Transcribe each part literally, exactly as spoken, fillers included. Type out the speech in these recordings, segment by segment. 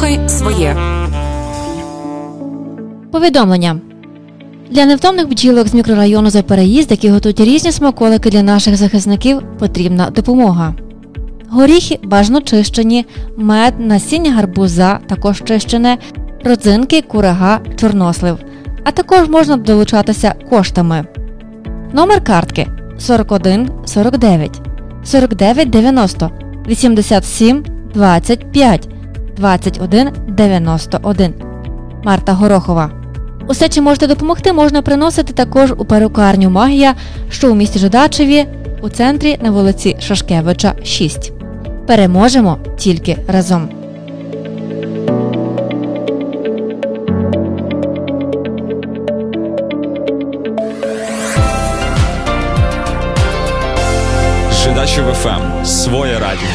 Слухай своє. Повідомлення. Для невтомних бджілок з мікрорайону Запереїзд, які готують різні смаколики для наших захисників, потрібна допомога. Горіхи бажано чищені, мед, насіння гарбуза також чищене, родзинки, курага, чорнослив. А також можна долучатися коштами. Номер картки сорок один сорок дев'ять, сорок дев'ять дев'яносто, вісімдесят сім двадцять п'ять, двадцять один дев'яносто один. Марта Горохова. Усе, чим можете допомогти, можна приносити також у перукарню «Магія», що у місті Жидачеві, у центрі на вулиці Шашкевича, шість. Переможемо тільки разом. Жидачів еф ем. Своє радіо.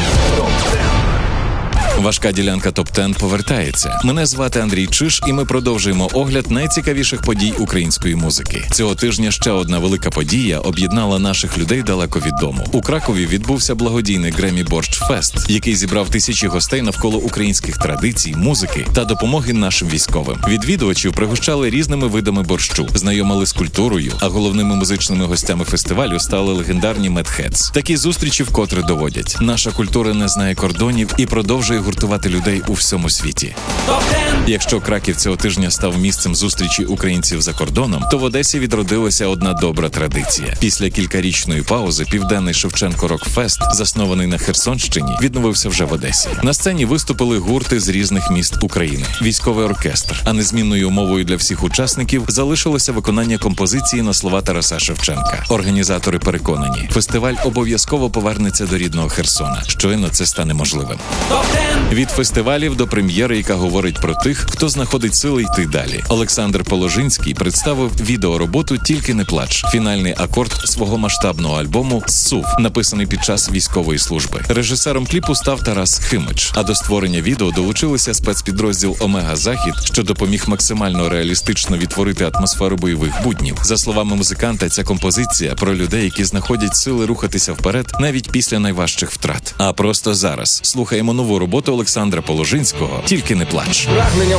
Важка ділянка топ десять повертається. Мене звати Андрій Чиш, і ми продовжуємо огляд найцікавіших подій української музики. Цього тижня ще одна велика подія об'єднала наших людей далеко від дому. У Кракові відбувся благодійний Гремі Борщ Фест, який зібрав тисячі гостей навколо українських традицій, музики та допомоги нашим військовим. Відвідувачів пригощали різними видами борщу, знайомили з культурою, а головними музичними гостями фестивалю стали легендарні Медхедс. Такі зустрічі вкотре доводять. Наша культура не знає кордонів і продовжує гуртувати людей у всьому світі. Якщо Краків цього тижня став місцем зустрічі українців за кордоном, то в Одесі відродилася одна добра традиція. Після кількарічної паузи Південний Шевченко Рок-фест, заснований на Херсонщині, відновився вже в Одесі. На сцені виступили гурти з різних міст України, військовий оркестр, а незмінною умовою для всіх учасників залишилося виконання композиції на слова Тараса Шевченка. Організатори переконані, фестиваль обов'язково повернеться до рідного Херсона. Щойно це стане можливим. Від фестивалів до прем'єри, яка говорить про тих, хто знаходить сили йти далі. Олександр Положинський представив відеороботу «Тільки не плач», фінальний акорд свого масштабного альбому «Зсув», написаний під час військової служби. Режисером кліпу став Тарас Химич, а до створення відео долучилися спецпідрозділ «Омега Захід», що допоміг максимально реалістично відтворити атмосферу бойових буднів. За словами музиканта, ця композиція про людей, які знаходять сили рухатися вперед навіть після найважчих втрат. А просто зараз слухаємо нову роботу Олександра Положинського «Тільки не плач». Прагненням